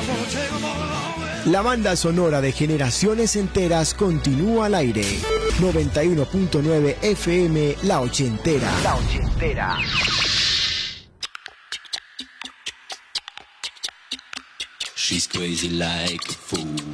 La banda sonora de generaciones enteras continúa al aire. 91.9 FM La Ochentera. La Ochentera. She's crazy like a fool.